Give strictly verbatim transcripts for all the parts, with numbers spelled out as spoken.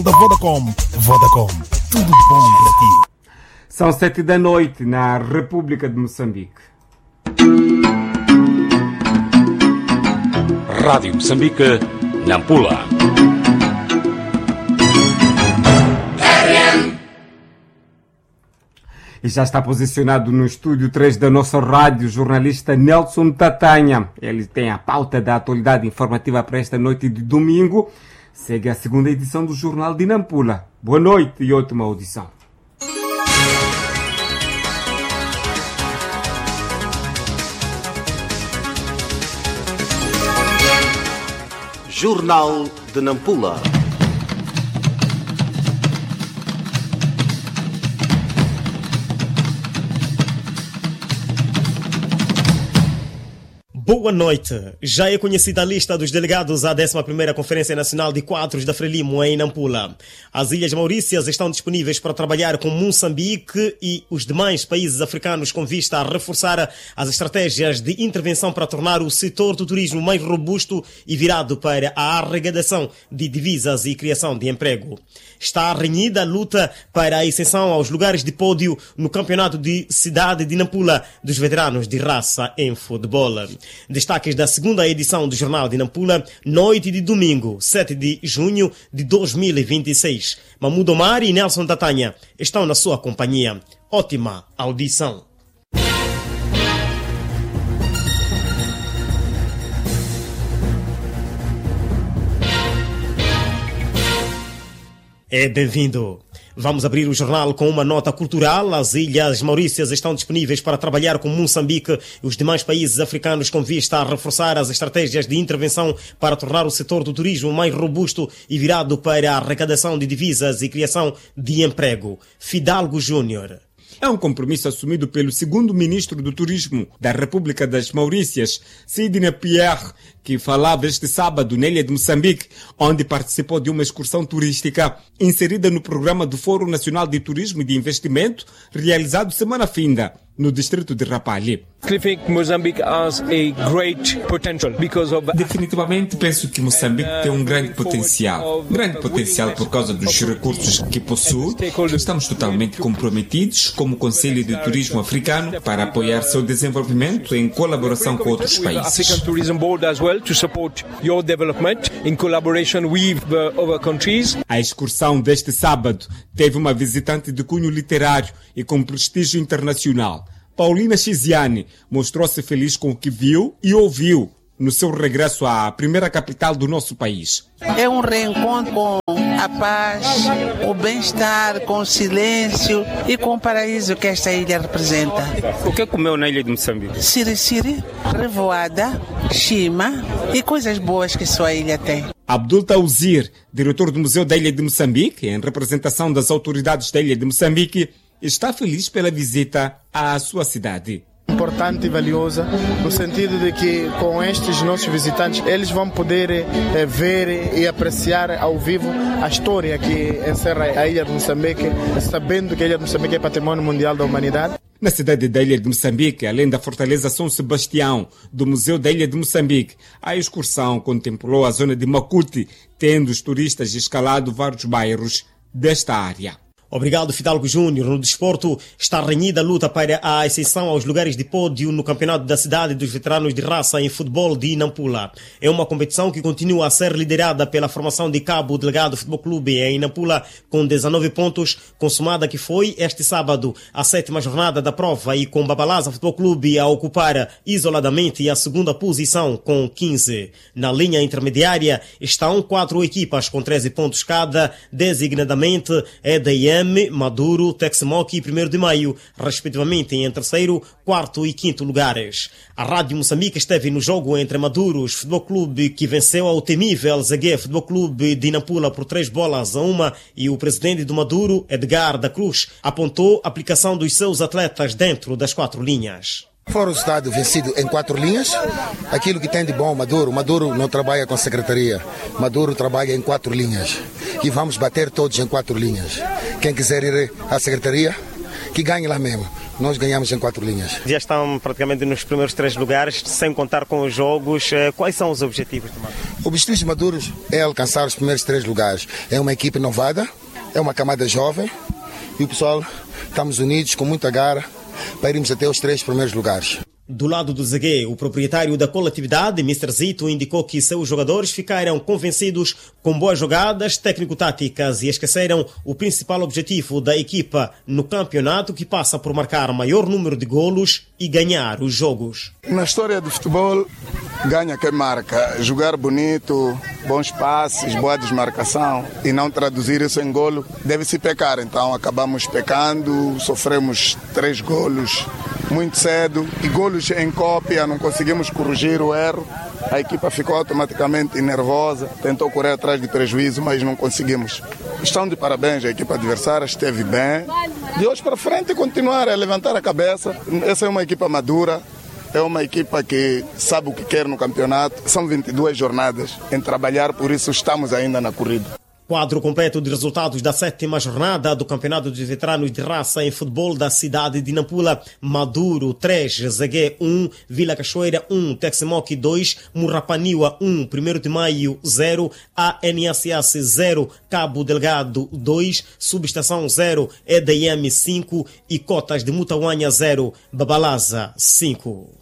Da Vodacom. Vodacom. Tudo bom para ti. São sete da noite na República de Moçambique. Rádio Moçambique, Nampula. E já está posicionado no estúdio três da nossa rádio o jornalista Nelson Tatanha. Ele tem a pauta da atualidade informativa para esta noite de domingo. Segue a segunda edição do Jornal de Nampula. Boa noite e ótima audição. Jornal de Nampula. Boa noite. Já é conhecida a lista dos delegados à décima primeira Conferência Nacional de Quadros da Frelimo em Nampula. As Ilhas Maurícias estão disponíveis para trabalhar com Moçambique e os demais países africanos com vista a reforçar as estratégias de intervenção para tornar o setor do turismo mais robusto e virado para a arrecadação de divisas e criação de emprego. Está renhida a luta para a ascensão aos lugares de pódio no Campeonato de Cidade de Nampula dos veteranos de raça em futebol. Destaques da segunda edição do Jornal de Nampula, noite de domingo, sete de junho de dois mil e vinte e seis. Mahmoud Omar e Nelson Tatanha estão na sua companhia. Ótima audição. É bem-vindo. Vamos abrir o jornal com uma nota cultural. As Ilhas Maurícias estão disponíveis para trabalhar com Moçambique e os demais países africanos com vista a reforçar as estratégias de intervenção para tornar o setor do turismo mais robusto e virado para a arrecadação de divisas e criação de emprego. Fidalgo Júnior. É um compromisso assumido pelo segundo ministro do Turismo da República das Maurícias, Sidney Pierre, que falava este sábado na Ilha de Moçambique, onde participou de uma excursão turística inserida no programa do Fórum Nacional de Turismo e de Investimento, realizado semana finda, no distrito de Rapalli. Definitivamente penso que Moçambique tem um grande potencial. Grande potencial por causa dos recursos que possui. Estamos totalmente comprometidos, como Conselho de Turismo Africano, para apoiar seu desenvolvimento em colaboração com outros países. A excursão deste sábado teve uma visitante de cunho literário e com prestígio internacional. Paulina Chiziane mostrou-se feliz com o que viu e ouviu no seu regresso à primeira capital do nosso país. É um reencontro com a paz, o bem-estar, com o silêncio e com o paraíso que esta ilha representa. O que comeu na ilha de Moçambique? Siri-siri, revoada, chima e coisas boas que sua ilha tem. Abdul Tauzir, diretor do Museu da Ilha de Moçambique, em representação das autoridades da Ilha de Moçambique, está feliz pela visita à sua cidade. Importante e valiosa, no sentido de que com estes nossos visitantes eles vão poder eh, ver e apreciar ao vivo a história que encerra a Ilha de Moçambique, sabendo que a Ilha de Moçambique é patrimônio mundial da humanidade. Na cidade da Ilha de Moçambique, além da Fortaleza São Sebastião, do Museu da Ilha de Moçambique, a excursão contemplou a zona de Macuti, tendo os turistas escalado vários bairros desta área. Obrigado, Fidalgo Júnior. No desporto, está renhida a luta para a ascensão aos lugares de pódio no Campeonato da Cidade dos Veteranos de Raça em Futebol de Nampula. É uma competição que continua a ser liderada pela formação de Cabo Delegado Futebol Clube em Nampula, com dezenove pontos, consumada que foi este sábado a sétima jornada da prova e com Babalaza Futebol Clube a ocupar isoladamente a segunda posição com quinze. Na linha intermediária estão quatro equipas com treze pontos cada, designadamente E D I, Maduro, Texmoc e primeiro de Maio, respectivamente em terceiro, quarto e quinto lugares. A Rádio Moçambique esteve no jogo entre Maduros Futebol Clube, que venceu ao temível Zagué Futebol Clube de Nampula por três bolas a uma, e o presidente do Maduro, Edgar da Cruz, apontou a aplicação dos seus atletas dentro das quatro linhas. Fora o Estado vencido em quatro linhas, aquilo que tem de bom Maduro, Maduro não trabalha com a secretaria, Maduro trabalha em quatro linhas e vamos bater todos em quatro linhas. Quem quiser ir à secretaria, que ganhe lá mesmo. nós ganhamos em quatro linhas. Já estão praticamente nos primeiros três lugares, sem contar com os jogos. Quais são os objetivos de Maduro? O objetivo de Maduro é alcançar os primeiros três lugares. É uma equipe inovada, é uma camada jovem e o pessoal, estamos unidos com muita garra para irmos até os três primeiros lugares. Do lado do Zagué, o proprietário da coletividade, mister Zito, indicou que seus jogadores ficaram convencidos com boas jogadas técnico-táticas e esqueceram o principal objetivo da equipa no campeonato, que passa por marcar maior número de golos e ganhar os jogos. Na história do futebol, ganha quem marca. Jogar bonito, bons passes, boa desmarcação e não traduzir isso em golo, deve-se pecar. Então acabamos pecando, sofremos três golos muito cedo e golos em cópia, não conseguimos corrigir o erro. A equipa ficou automaticamente nervosa, tentou correr atrás de prejuízo, mas não conseguimos. Estão de parabéns, a equipa adversária esteve bem. De hoje para frente continuar a levantar a cabeça. Essa é uma equipa madura, é uma equipa que sabe o que quer no campeonato. São vinte e duas jornadas em trabalhar, por isso estamos ainda na corrida. Quadro completo de resultados da sétima jornada do Campeonato dos Veteranos de Raça em Futebol da cidade de Nampula. Maduro três, Zagué um, Vila Cachoeira um, Teximoque dois, Murrapaniwa um, primeiro de Maio zero, A N S S zero, Cabo Delgado dois, Subestação zero, E D M cinco e Cotas de Mutauanha zero, Babalaza cinco.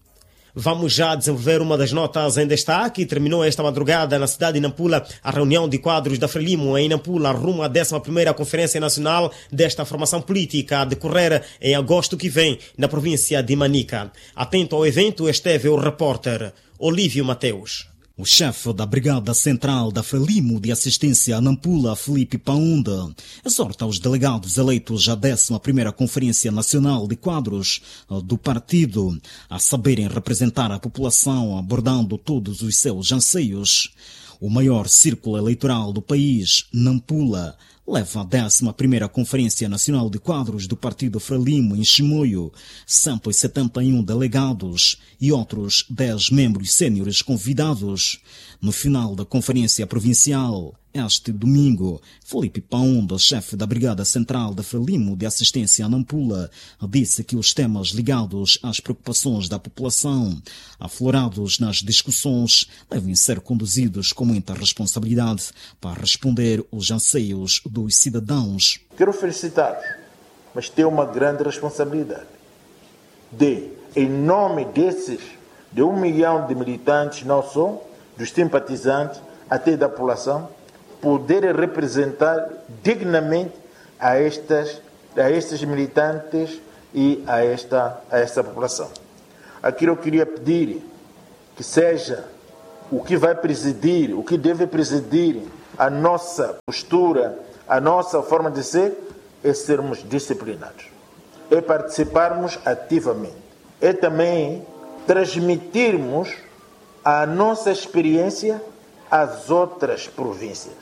Vamos já desenvolver uma das notas em destaque. Terminou esta madrugada na cidade de Nampula a reunião de quadros da Frelimo em Nampula, rumo à décima primeira Conferência Nacional desta formação política a decorrer em agosto que vem na província de Manica. Atento ao evento esteve o repórter Olívio Mateus. O chefe da Brigada Central da Frelimo de Assistência a Nampula, Felipe Paunda, exorta os delegados eleitos à décima primeira Conferência Nacional de Quadros do partido a saberem representar a população abordando todos os seus anseios. O maior círculo eleitoral do país, Nampula, leva a décima primeira Conferência Nacional de Quadros do Partido Frelimo em Chimoio, cento e setenta e um delegados e outros dez membros sêniores convidados. No final da Conferência Provincial, este domingo, Felipe Paunda, chefe da Brigada Central da Frelimo de Assistência a Nampula, disse que os temas ligados às preocupações da população, aflorados nas discussões, devem ser conduzidos com muita responsabilidade para responder aos anseios dos cidadãos. Quero felicitar-os, mas ter uma grande responsabilidade de, em nome desses, de um milhão de militantes, não só, dos simpatizantes, até da população, poderem representar dignamente a, estas, a estes militantes e a esta, a esta população. Aqui eu queria pedir que seja o que vai presidir, o que deve presidir a nossa postura, a nossa forma de ser, é sermos disciplinados, é participarmos ativamente, é também transmitirmos a nossa experiência às outras províncias.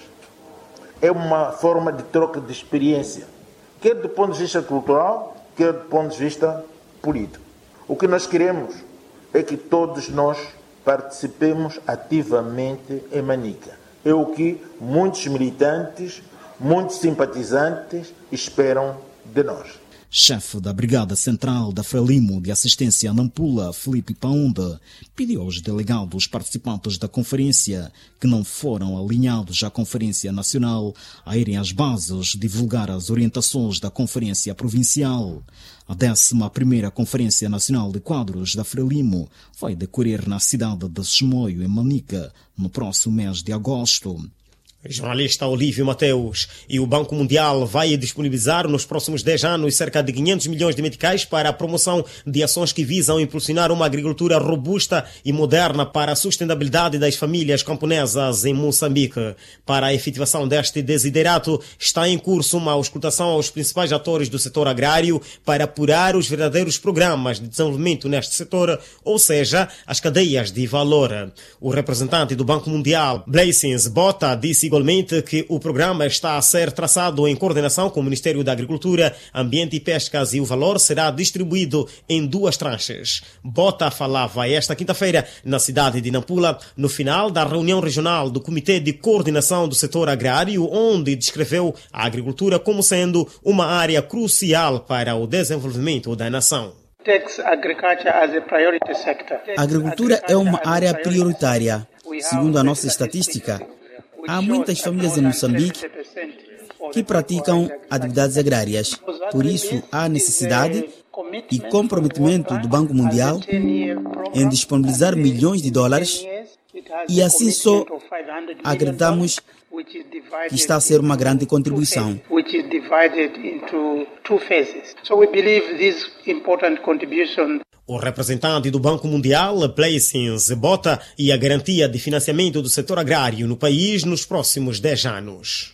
É uma forma de troca de experiência, quer do ponto de vista cultural, quer do ponto de vista político. O que nós queremos é que todos nós participemos ativamente em Manica. É o que muitos militantes, muitos simpatizantes esperam de nós. Chefe da Brigada Central da Frelimo de Assistência a Nampula, Felipe Paunda, pediu aos delegados participantes da conferência que não foram alinhados à Conferência Nacional a irem às bases divulgar as orientações da Conferência Provincial. A décima primeira Conferência Nacional de Quadros da Frelimo vai decorrer na cidade de Chimoio, em Manica, no próximo mês de agosto. Jornalista Olívio Mateus. E o Banco Mundial vai disponibilizar nos próximos dez anos cerca de quinhentos milhões de meticais para a promoção de ações que visam impulsionar uma agricultura robusta e moderna para a sustentabilidade das famílias camponesas em Moçambique. Para a efetivação deste desiderato, está em curso uma auscultação aos principais atores do setor agrário para apurar os verdadeiros programas de desenvolvimento neste setor, ou seja, as cadeias de valor. O representante do Banco Mundial, Blaisens Bota, disse igualmente que o programa está a ser traçado em coordenação com o Ministério da Agricultura, Ambiente e Pescas e o valor será distribuído em duas tranches. Bota falava esta quinta-feira na cidade de Nampula, no final da reunião regional do Comitê de Coordenação do Setor Agrário, onde descreveu a agricultura como sendo uma área crucial para o desenvolvimento da nação. A agricultura é uma área prioritária. Segundo a nossa estatística, há muitas famílias em Moçambique que praticam atividades agrárias. Por isso, há necessidade e comprometimento do Banco Mundial em disponibilizar milhões de dólares e assim só acreditamos que está a ser uma grande contribuição. O representante do Banco Mundial, Blessings, bota e a garantia de financiamento do setor agrário no país nos próximos dez anos.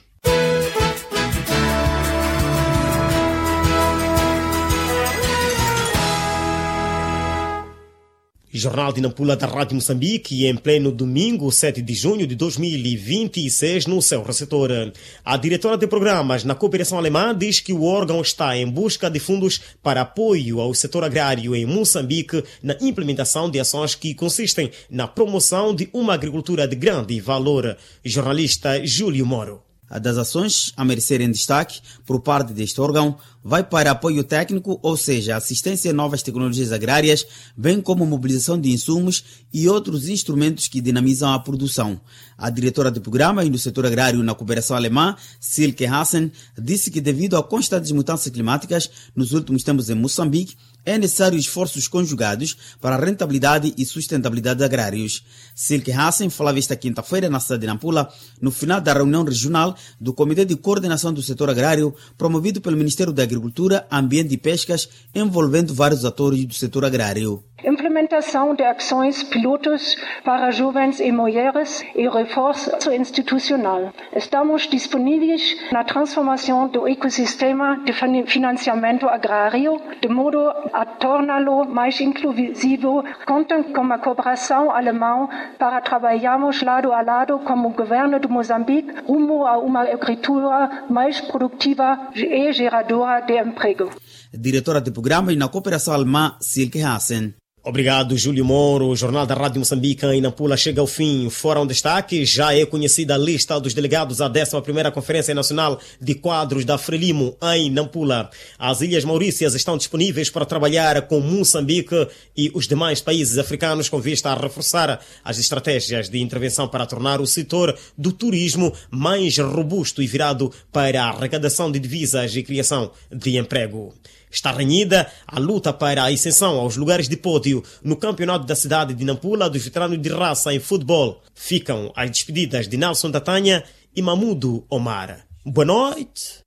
Jornal de Nampula da Rádio Moçambique, em pleno domingo, sete de junho de dois mil e vinte e seis, no seu receptor. A diretora de programas na cooperação alemã diz que o órgão está em busca de fundos para apoio ao setor agrário em Moçambique na implementação de ações que consistem na promoção de uma agricultura de grande valor. Jornalista Júlio Moro. A das ações a merecerem destaque por parte deste órgão vai para apoio técnico, ou seja, assistência a novas tecnologias agrárias, bem como mobilização de insumos e outros instrumentos que dinamizam a produção. A diretora de programa e do setor agrário na cooperação alemã, Silke Hassen, disse que devido a constantes mudanças climáticas nos últimos tempos em Moçambique, é necessário esforços conjugados para a rentabilidade e sustentabilidade agrários. Silke Hassen falava esta quinta-feira na cidade de Nampula, no final da reunião regional do Comitê de Coordenação do Setor Agrário, promovido pelo Ministério da Agricultura, Ambiente e Pescas, envolvendo vários atores do setor agrário. Implementação de ações pilotos para jovens e mulheres e reforço institucional. Estamos disponíveis na transformação do ecossistema de financiamento agrário, de modo a torná-lo mais inclusivo. Contam com a cooperação alemã para trabalharmos lado a lado com o governo de Moçambique rumo a uma agricultura mais produtiva e geradora de emprego. Diretora de programa e na cooperação alemã, Silke Hassen. Obrigado, Júlio Moro. O Jornal da Rádio Moçambique em Nampula chega ao fim. Fora um destaque, já é conhecida a lista dos delegados à décima primeira Conferência Nacional de Quadros da Frelimo em Nampula. As Ilhas Maurícias estão disponíveis para trabalhar com Moçambique e os demais países africanos com vista a reforçar as estratégias de intervenção para tornar o setor do turismo mais robusto e virado para a arrecadação de divisas e criação de emprego. Está renhida a luta para a ascensão aos lugares de pódio no campeonato da cidade de Nampula dos veteranos de raça em futebol. Ficam as despedidas de Nelson Tatanha e Mamudo Omar. Boa noite.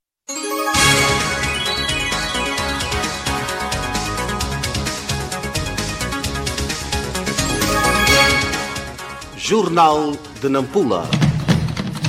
Jornal de Nampula.